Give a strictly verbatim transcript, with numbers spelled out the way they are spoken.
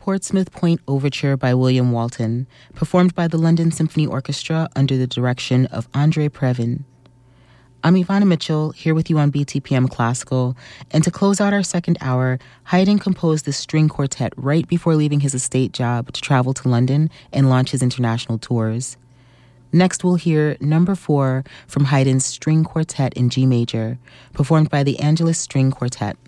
Portsmouth Point Overture by William Walton, performed by the London Symphony Orchestra under the direction of Andre Previn. I'm Ivana Mitchell, here with you on B T P M Classical, and to close out our second hour, Haydn composed this string quartet right before leaving his estate job to travel to London and launch his international tours. Next, we'll hear number four from Haydn's String Quartet in G major, performed by the Angelus String Quartet.